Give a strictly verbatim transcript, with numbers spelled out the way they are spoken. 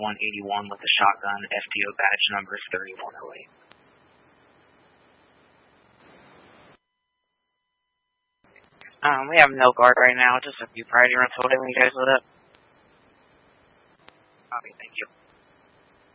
one eighty-one with a shotgun. F T O badge number thirty-one oh eight. Um, we have no guard right now, just a few priority runs holding you guys with it. Okay, thank you.